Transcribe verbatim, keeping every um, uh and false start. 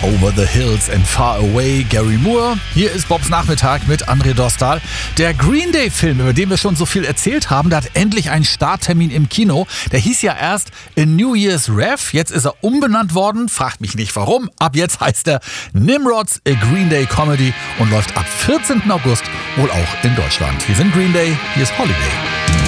Over the Hills and Far Away, Gary Moore. Hier ist Bobs Nachmittag mit André Dostal. Der Green Day-Film, über den wir schon so viel erzählt haben, der hat endlich einen Starttermin im Kino. Der hieß ja erst A New Year's Rev. Jetzt ist er umbenannt worden. Fragt mich nicht warum. Ab jetzt heißt er Nimrods A Green Day Comedy und läuft ab vierzehnten August wohl auch in Deutschland. Hier sind Green Day, hier ist Holiday.